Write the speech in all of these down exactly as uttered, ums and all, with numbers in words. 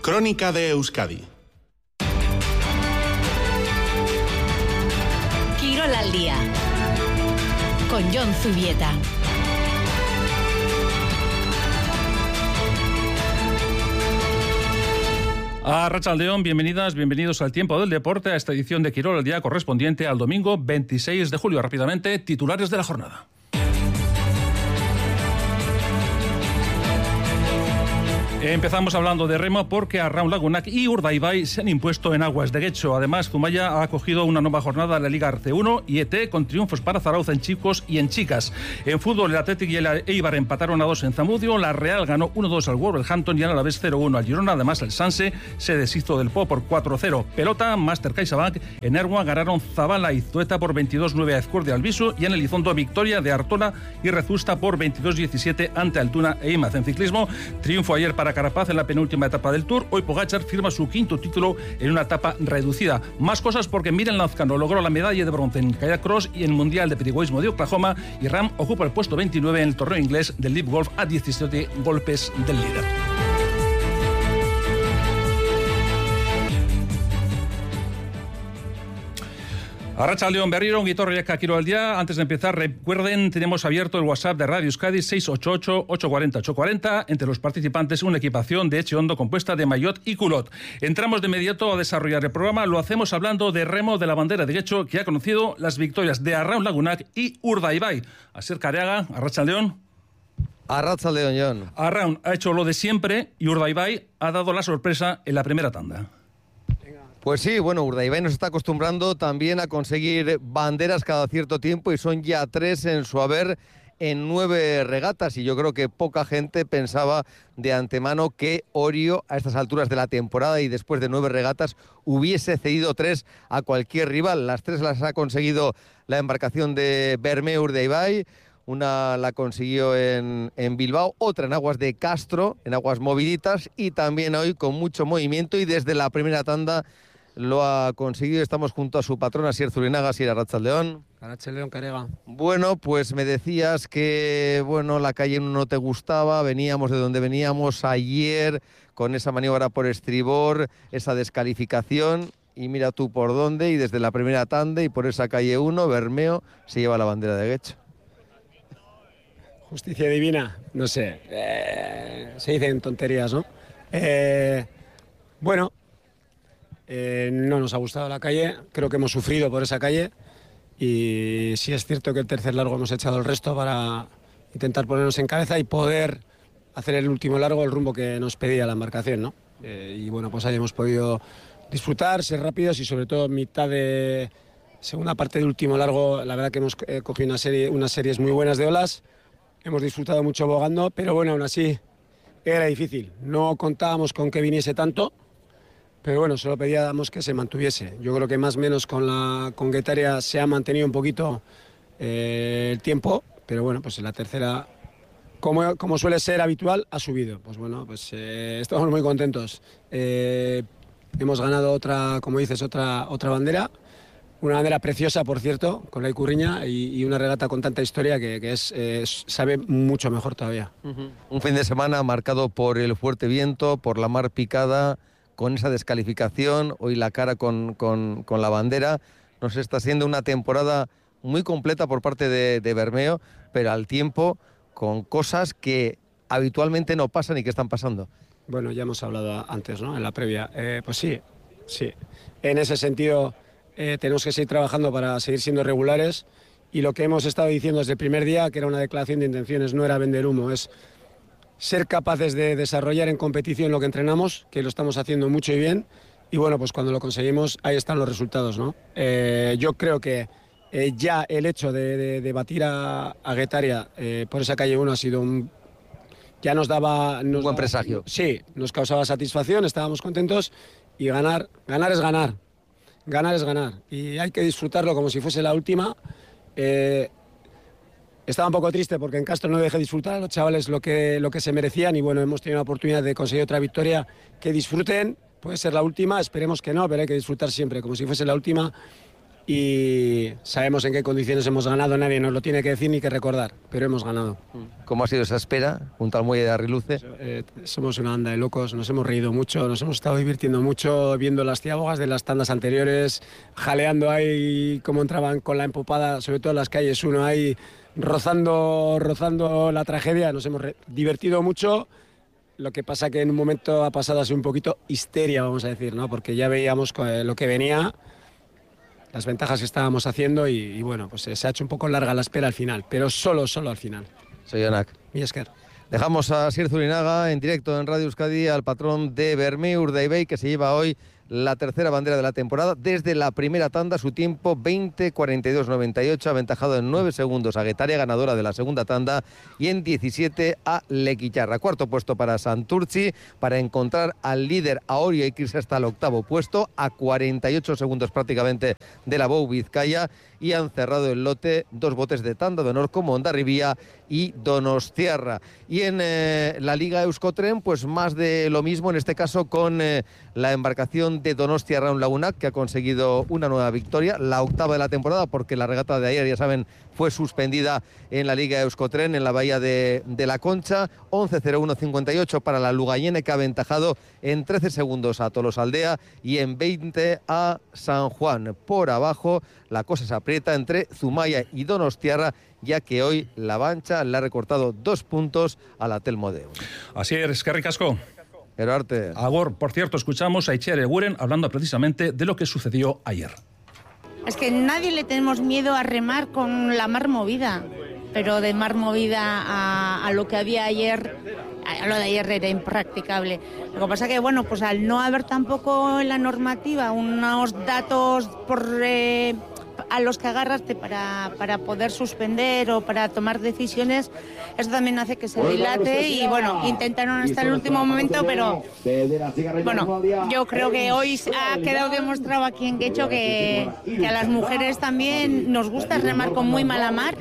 Crónica de Euskadi. Quirol al día con Jon Zubieta. Arratsaldeon, bienvenidas, bienvenidos al Tiempo del Deporte, a esta edición de Quirol al día correspondiente al domingo veintiséis de julio. Rápidamente, titulares de la jornada. Empezamos hablando de remo porque Arraun Lagunak y Urdaibai se han impuesto en aguas de Guecho. Además, Zumaya ha acogido una nueva jornada de la Liga Arce uno y E T con triunfos para Zarauz en chicos y en chicas. En fútbol, el Athletic y el Eibar empataron a dos en Zamudio, la Real ganó uno dos al Wolverhampton y el Alavés cero uno al Girona. Además, el Sanse se deshizo del Po por cuatro cero. Pelota, Master CaixaBank, en Ergua ganaron Zabala y Zueta por veintidós nueve a Ezcur de Albisu y en Elizondo victoria de Artola y Rezusta por veintidós diecisiete ante Altuna e Imaz. En ciclismo, triunfo ayer para Carapaz en la penúltima etapa del Tour. Hoy Pogačar firma su quinto título en una etapa reducida. Más cosas porque Miren Lazcano logró la medalla de bronce en kayak cross y en el Mundial de Piragüismo de Oklahoma, y Ram ocupa el puesto veintinueve en el torneo inglés del Live Golf a diecisiete golpes del líder. Arratsaldeon berriro, ongi etorriak a Quirol al día. Antes de empezar, recuerden, tenemos abierto el WhatsApp de Radio Euskadi seis ocho ocho, ocho cuatro cero, ocho cuatro cero. Entre los participantes, una equipación de Echeondo compuesta de maillot y culot. Entramos de inmediato a desarrollar el programa. Lo hacemos hablando de remo de la bandera de Guecho, que ha conocido las victorias de Arraun Lagunak y Urdaibai. Asier Careaga, Arratsaldeon. Arratsaldeon, Jon. Arraun ha hecho lo de siempre y Urdaibai ha dado la sorpresa en la primera tanda. Pues sí, bueno, Urdaibai nos está acostumbrando también a conseguir banderas cada cierto tiempo y son ya tres en su haber en nueve regatas, y yo creo que poca gente pensaba de antemano que Orio a estas alturas de la temporada y después de nueve regatas hubiese cedido tres a cualquier rival. Las tres las ha conseguido la embarcación de Bermeo Urdaibai. Una la consiguió en, en Bilbao, otra en aguas de Castro, en aguas moviditas, y también hoy con mucho movimiento y desde la primera tanda lo ha conseguido. Estamos junto a su patrona, Asier Zurinaga. Asier, Arratsaldeon. Arratsaldeon, Carega. Bueno, pues me decías que bueno, la calle no te gustaba, veníamos de donde veníamos ayer con esa maniobra por estribor, esa descalificación, y mira tú por dónde, y desde la primera tanda y por esa calle uno, Bermeo se lleva la bandera de Guecho. Justicia divina, no sé, eh, se dicen tonterías, ¿no? Eh, bueno, eh, no nos ha gustado la calle, creo que hemos sufrido por esa calle, y sí es cierto que el tercer largo hemos echado el resto para intentar ponernos en cabeza y poder hacer el último largo el rumbo que nos pedía la embarcación, ¿no? Eh, y bueno, pues ahí hemos podido disfrutar, ser rápidos y sobre todo mitad de segunda parte del último largo, la verdad que hemos eh, cogido una serie, unas series muy buenas de olas. Hemos disfrutado mucho bogando, pero bueno, aún así era difícil. No contábamos con que viniese tanto, pero bueno, solo pedíamos que se mantuviese. Yo creo que más o menos con la con Guetaria se ha mantenido un poquito eh, el tiempo, pero bueno, pues en la tercera, como, como suele ser habitual, ha subido. Pues bueno, pues eh, estamos muy contentos. Eh, hemos ganado otra, como dices, otra, otra bandera. Una bandera preciosa, por cierto, con la Icurriña, y, y una regata con tanta historia que, que es, eh, sabe mucho mejor todavía. Uh-huh. Un fin de semana marcado por el fuerte viento, por la mar picada, con esa descalificación, hoy la cara con, con, con la bandera. Nos está siendo una temporada muy completa por parte de, de Bermeo, pero al tiempo con cosas que habitualmente no pasan y que están pasando. Bueno, ya hemos hablado antes, ¿no?, en la previa. Eh, pues sí, sí. En ese sentido, Eh, tenemos que seguir trabajando para seguir siendo regulares, y lo que hemos estado diciendo desde el primer día, que era una declaración de intenciones, no era vender humo, es ser capaces de desarrollar en competición lo que entrenamos, que lo estamos haciendo mucho y bien, y bueno, pues cuando lo conseguimos ahí están los resultados, ¿no? Eh, yo creo que eh, ya el hecho de, de, de batir a, a Guetaria eh, por esa calle uno ha sido un... ya nos daba... Nos un buen daba, presagio. Sí, nos causaba satisfacción, estábamos contentos, y ganar, ganar es ganar. Ganar es ganar, y hay que disfrutarlo como si fuese la última. Eh, estaba un poco triste porque en Castro no dejé disfrutar a los chavales lo que, lo que se merecían, y bueno, hemos tenido la oportunidad de conseguir otra victoria. Que disfruten, puede ser la última, esperemos que no, pero hay que disfrutar siempre como si fuese la última. y sabemos en qué condiciones hemos ganado, nadie nos lo tiene que decir ni que recordar, pero hemos ganado. ¿Cómo ha sido esa espera junto al muelle de Arriluce? Eh, somos una banda de locos, nos hemos reído mucho, nos hemos estado divirtiendo mucho viendo las ciabogas de las tandas anteriores, jaleando ahí cómo entraban con la empopada, sobre todo en las calles uno ahí rozando, rozando la tragedia, nos hemos re- divertido mucho. Lo que pasa que en un momento ha pasado así un poquito histeria, vamos a decir, ¿no? Porque ya veíamos lo que venía, las ventajas que estábamos haciendo y, y bueno, pues se ha hecho un poco larga la espera al final, pero solo, solo al final. Soy Onak. Y Esker. Dejamos a Sir Zurinaga en directo en Radio Euskadi, al patrón de Bermeo, Urdaibai, que se lleva hoy la tercera bandera de la temporada. Desde la primera tanda, su tiempo veinte cuarenta y dos noventa y ocho, aventajado en nueve segundos a Guetaria, ganadora de la segunda tanda, y en diecisiete a Lequicharra. Cuarto puesto para Santurci, para encontrar al líder Aoria y irse hasta el octavo puesto, a cuarenta y ocho segundos prácticamente de la Bou Vizcaya, y han cerrado el lote dos botes de tanda de honor como Hondarribia y Donostiarra. Y en eh, la Liga Euskotren, pues más de lo mismo, en este caso con eh, la embarcación de Donostia Arraun Lagunak, que ha conseguido una nueva victoria, la octava de la temporada, porque la regata de ayer, ya saben, fue suspendida en la Liga Euskotren, en la bahía de, de La Concha. once cero uno cincuenta y ocho para la Lugayene, que ha aventajado en trece segundos a Tolosaldea y en veinte a San Juan. Por abajo la cosa se aprieta entre Zumaya y Donostiarra, ya que hoy la Bancha le ha recortado dos puntos a la Telmodeo. Así es, Eskerrik asko. Pero arte. Agor, por cierto, escuchamos a Itziar Eguren hablando precisamente de lo que sucedió ayer. Es que nadie le tenemos miedo a remar con la mar movida, pero de mar movida a, a lo que había ayer, a lo de ayer era impracticable. Lo que pasa que, bueno, pues al no haber tampoco en la normativa unos datos por eh, a los que agarrarte para, para poder suspender o para tomar decisiones, eso también hace que se dilate y, bueno, intentaron hasta el último momento, pero, bueno, yo creo que hoy ha quedado demostrado aquí en Guecho que, que a las mujeres también nos gusta remar con muy mala mar.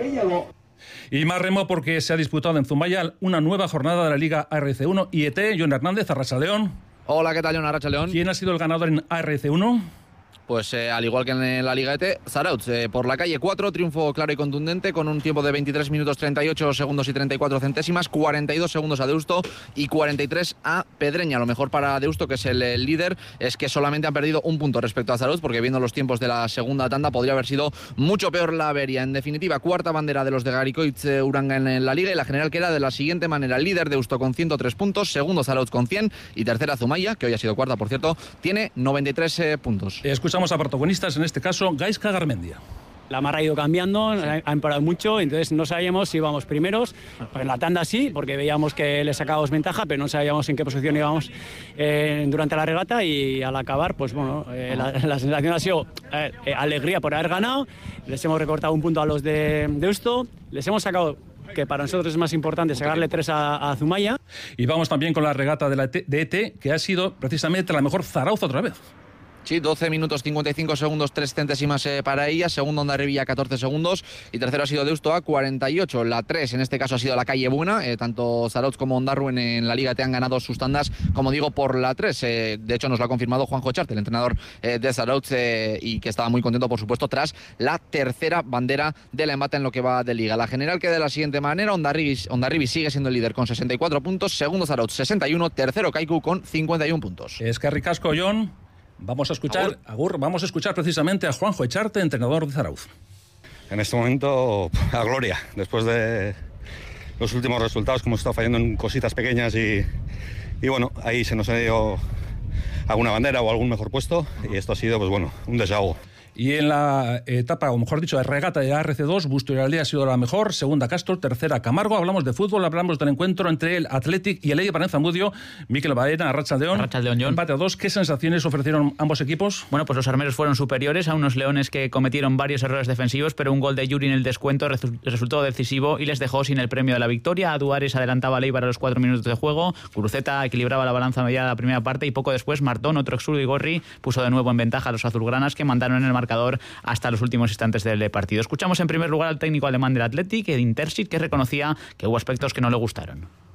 Y más remo porque se ha disputado en Zumaya una nueva jornada de la Liga A R C uno I E T. John Hernández, Arratsaldeon. Hola, ¿qué tal, John? Arratsaldeon. ¿Quién ha sido el ganador en A R C uno? Pues eh, al igual que en la Liga E T, Zarautz, eh, por la calle cuatro, triunfo claro y contundente con un tiempo de veintitrés minutos treinta y ocho segundos y treinta y cuatro centésimas, cuarenta y dos segundos a Deusto y cuarenta y tres a Pedreña. Lo mejor para Deusto, que es el, el líder, es que solamente han perdido un punto respecto a Zarautz, porque viendo los tiempos de la segunda tanda podría haber sido mucho peor la avería. En definitiva, cuarta bandera de los de Garicoitz eh, Uranga en la Liga, y la general queda de la siguiente manera: líder Deusto con ciento tres puntos, segundo Zarautz con cien y tercera Zumaya, que hoy ha sido cuarta, por cierto, tiene noventa y tres eh, puntos. Escuchamos a protagonistas, en este caso Gaizka Garmendia. La mar ha ido cambiando, sí. Han parado mucho, entonces no sabíamos si íbamos primeros. En la tanda sí, porque veíamos que le sacábamos ventaja, pero no sabíamos en qué posición íbamos eh, durante la regata, y al acabar, pues bueno, eh, la, la sensación ha sido eh, eh, alegría por haber ganado. Les hemos recortado un punto a los de Deusto, les hemos sacado, que para nosotros es más importante, sacarle tres a, a Zumaya. Y vamos también con la regata de, la de E T, que ha sido precisamente la mejor Zarautz otra vez. Sí, doce minutos cincuenta y cinco segundos, tres centésimas eh, para ella. Segundo, Hondarribia, catorce segundos. Y tercero ha sido Deusto a cuarenta y ocho. La tres, en este caso, ha sido la calle buena. Eh, tanto Zarautz como Hondarru en, en la Liga te han ganado sus tandas, como digo, por la tres. Eh, de hecho, nos lo ha confirmado Juanjo Charte, el entrenador eh, de Zarautz, eh, y que estaba muy contento, por supuesto, tras la tercera bandera de la embata en lo que va de Liga. La general queda de la siguiente manera: Hondarribi, Hondarribi sigue siendo el líder con sesenta y cuatro puntos. Segundo, Zarautz, sesenta y uno. Tercero, Kaiku, con cincuenta y uno puntos. Eskerrik asko, John. Vamos a escuchar, Agur. Agur, vamos a escuchar precisamente a Juanjo Echarte, entrenador de Zarautz. En este momento, a gloria, después de los últimos resultados, que hemos estado fallando en cositas pequeñas y, y bueno, ahí se nos ha ido alguna bandera o algún mejor puesto, y esto ha sido, pues bueno, un desahogo. Y en la etapa, o mejor dicho, de regata de A R C dos, Busturialdea ha sido la mejor, segunda Castro, tercera Camargo. Hablamos de fútbol, hablamos del encuentro entre el Athletic y el Eide Parenzamudio. Mikel Baena, Arratsaldeon. Arratsaldeon, John. Empate a dos. ¿Qué sensaciones ofrecieron ambos equipos? Bueno, pues los armeros fueron superiores a unos leones que cometieron varios errores defensivos, pero un gol de Yuri en el descuento resultó decisivo y les dejó sin el premio de la victoria. Aduares adelantaba a Leibar a los cuatro minutos de juego. Guruceta equilibraba la balanza mediada la primera parte, y poco después Martón, otro Exuru y Gorri puso de nuevo en ventaja a los azulgranas, que mandaron en el marcador hasta los últimos instantes del partido. Escuchamos en primer lugar al técnico alemán del Athletic, Edin Terzic, que reconocía que hubo aspectos que no le gustaron.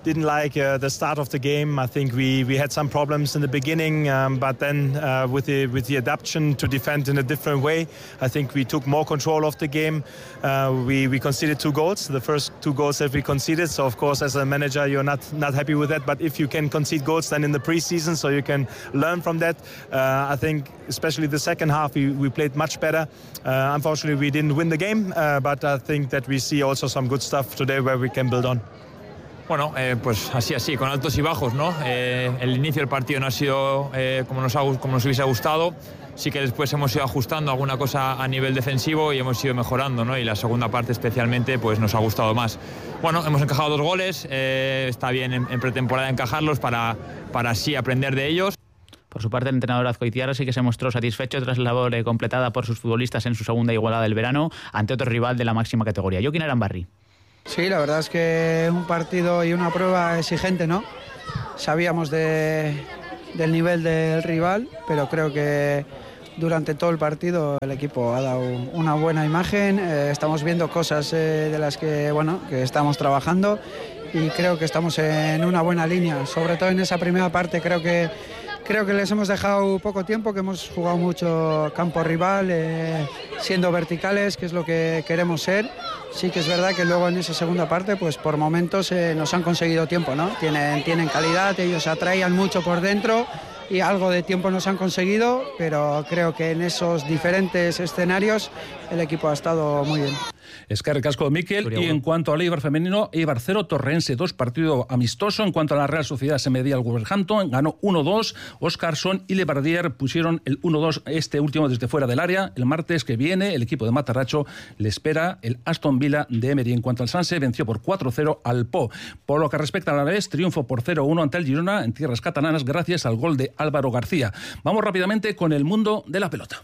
didn't like uh, the start of the game. I think we, we had some problems in the beginning, um, but then uh, with the with the adaptation to defend in a different way, I think we took more control of the game. Uh, we we conceded two goals, the first two goals that we conceded. So of course, as a manager, you're not not happy with that. But if you can concede goals, then in the preseason, so you can learn from that. Uh, I think especially the second half, we, we played much better. Uh, unfortunately, we didn't win the game, uh, but I think that we see also some good stuff today where we can build on. Bueno, eh, pues así, así, con altos y bajos, ¿no? Eh, el inicio del partido no ha sido eh, como, nos ha, como nos hubiese gustado. Sí que después hemos ido ajustando alguna cosa a nivel defensivo y hemos ido mejorando, ¿no? Y la segunda parte especialmente pues nos ha gustado más. Bueno, hemos encajado dos goles, eh, está bien en, en pretemporada encajarlos para, para así aprender de ellos. Por su parte, el entrenador Azcoitiarra sí que se mostró satisfecho tras la labor eh, completada por sus futbolistas en su segunda igualada del verano ante otro rival de la máxima categoría. Joaquín Arambarri. Sí, la verdad es que es un partido y una prueba exigente, ¿no? Sabíamos de, del nivel del rival, pero creo que durante todo el partido el equipo ha dado una buena imagen. Eh, estamos viendo cosas eh, de las que, bueno, que estamos trabajando y creo que estamos en una buena línea. Sobre todo en esa primera parte creo que Creo que les hemos dejado poco tiempo, que hemos jugado mucho campo rival, eh, siendo verticales, que es lo que queremos ser. Sí que es verdad que luego en esa segunda parte, pues por momentos eh, nos han conseguido tiempo, ¿no? Tienen, tienen calidad, ellos atraían mucho por dentro y algo de tiempo nos han conseguido, pero creo que en esos diferentes escenarios el equipo ha estado muy bien. Eskerrik asko, Mikel. Y en cuanto al Eibar femenino, Eibar cero, Torrense dos, partido amistoso. En cuanto a la Real Sociedad, se medía al Wolverhampton, ganó uno dos. Oscarson y Lebardier pusieron el uno dos, este último desde fuera del área. El martes que viene, el equipo de Matarracho le espera el Aston Villa de Emery. En cuanto al Sanse, venció por cuatro cero al Po. Por lo que respecta a la vez, triunfo por cero uno ante el Girona en tierras catalanas gracias al gol de Álvaro García. Vamos rápidamente con el mundo de la pelota.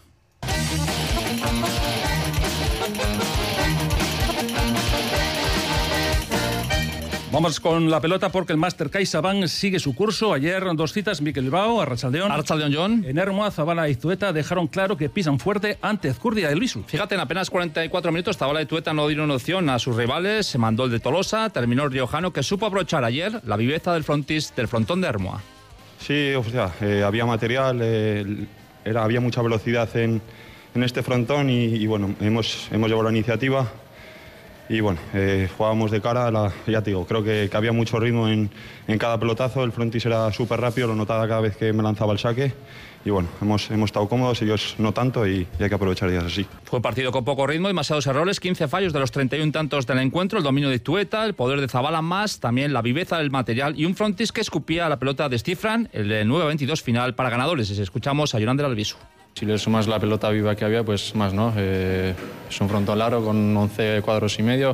Vamos con la pelota porque el Máster CaixaBank sigue su curso. Ayer dos citas, Mikel Bilbao, Arratsaldeon. Arratsaldeon, John. En Ermua, Zabala y Zueta dejaron claro que pisan fuerte ante Ezcurdia del Bisu. Fíjate, en apenas cuarenta y cuatro minutos Zabala y Zueta no dieron opción a sus rivales. Se mandó el de Tolosa, terminó el riojano que supo aprovechar ayer la viveza del frontis del frontón de Ermua. Sí, o sea, eh, había material, eh, era, había mucha velocidad en, en este frontón y, y bueno, hemos, hemos llevado la iniciativa. Y bueno, eh, jugábamos de cara, a la, ya te digo, creo que, que había mucho ritmo en, en cada pelotazo, el frontis era súper rápido, lo notaba cada vez que me lanzaba el saque. Y bueno, hemos, hemos estado cómodos, ellos no tanto y, y hay que aprovechar días así. Fue partido con poco ritmo, demasiados errores, quince fallos de los treinta y uno tantos del encuentro, el dominio de Tueta, el poder de Zabala más, también la viveza del material y un frontis que escupía la pelota de Stifran, el nueve veintidós final para ganadores. Escuchamos a Yolanda Albisu. Si le sumas la pelota viva que había, pues más, ¿no? Eh, es un frontón largo con once cuadros y medio.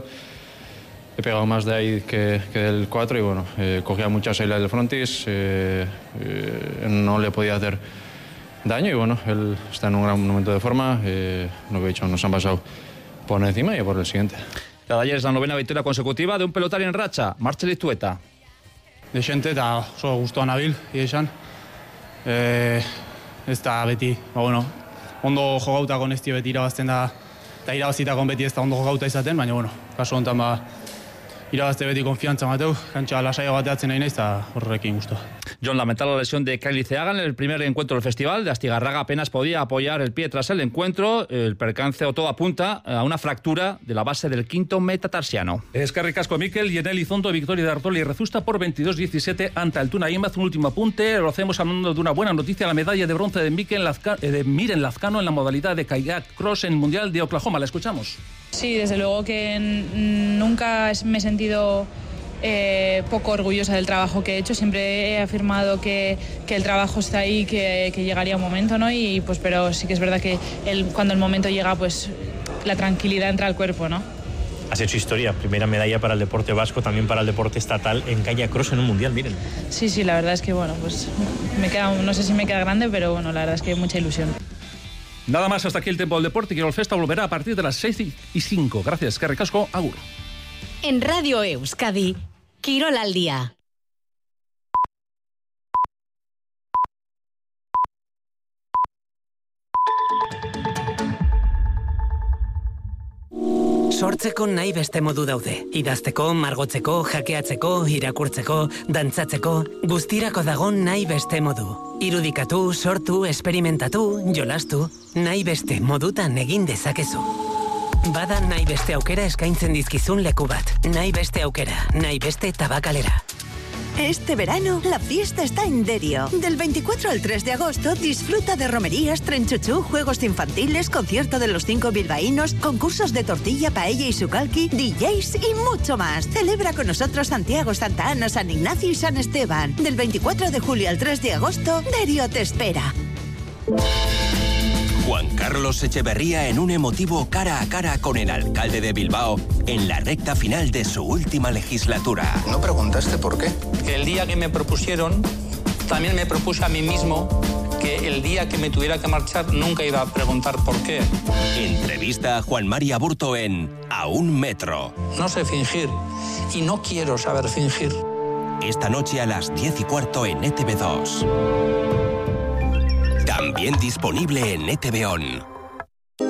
He pegado más de ahí que, que del cuatro y bueno, eh, cogía muchas ailas del frontis, eh, eh, no le podía hacer daño y bueno, él está en un gran momento de forma. Eh, lo que he dicho, nos han pasado por encima y por el siguiente. La de ayer es la novena victoria consecutiva de un pelotario en racha, Marcel Istueta. De gente eta oso gustoa nabil, esan. Eh, ez da beti, ba, bueno, ondo jogauta konesti beti irabazten da, eta irabazita kon beti ez da ondo jogauta izaten, baina, bueno, kasu honetan ba, irabazte beti konfiantza mateu, kantxa lasai bateatzen nahi naiz, eta horrekin gustoa. John, lamentar la lesión de Kylie Ceaga en el primer encuentro del festival. De Astigarraga apenas podía apoyar el pie tras el encuentro. El percance o todo apunta a una fractura de la base del quinto metatarsiano. Eskerrik asko, Mikel. Y en el Izondo, victoria de Artola y Rezusta por veintidós diecisiete ante Altuna Imaz. Un último apunte. Lo hacemos hablando de una buena noticia. La medalla de bronce de, Mikel Lazca- de Miren Lazcano en la modalidad de kayak cross en el Mundial de Oklahoma. La escuchamos. Sí, desde luego que nunca me he sentido Eh, poco orgullosa del trabajo que he hecho. Siempre he afirmado que, que el trabajo está ahí, que, que llegaría un momento, ¿no? Y pues, pero sí que es verdad que el, cuando el momento llega, pues la tranquilidad entra al cuerpo, ¿no? Has hecho historia, primera medalla para el deporte vasco, también para el deporte estatal en kayak cross en un mundial, miren. Sí, sí, la verdad es que bueno, pues me queda, no sé si me queda grande, pero bueno, la verdad es que hay mucha ilusión. Nada más, hasta aquí el tiempo del deporte. Kirol Festa volverá a partir de las seis y cinco. Gracias, eskerrik asko, agur. En Radio Euskadi, Kirol al día. Sortzeko nahi beste modu daude. Idazteko, margotzeko, jakeatzeko, irakurtzeko, dantzatzeko, guztirako dago nahi beste modu. Irudikatu, sortu, esperimentatu, jolastu, nahi beste modutan egin dezakezu. Bada nahi beste aukera eskaintzen dizkizun leku bat. Nahi beste aukera, nahi beste tabakalera. Este verano, la fiesta está en Derio. Del veinticuatro al tres de agosto, disfruta de romerías, trenchuchú, juegos infantiles, concierto de los cinco bilbaínos, concursos de tortilla, paella y sucalqui, D Js y mucho más. Celebra con nosotros Santiago, Santa Ana, San Ignacio y San Esteban. Del veinticuatro de julio al tres de agosto, Derio te espera. Juan Carlos Echeverría en un emotivo cara a cara con el alcalde de Bilbao en la recta final de su última legislatura. ¿No preguntaste por qué? El día que me propusieron, también me propuse a mí mismo que el día que me tuviera que marchar nunca iba a preguntar por qué. Entrevista a Juan Mari Aburto en A un metro. No sé fingir y no quiero saber fingir. Esta noche a las diez y cuarto en E T V dos. También disponible en E T V On.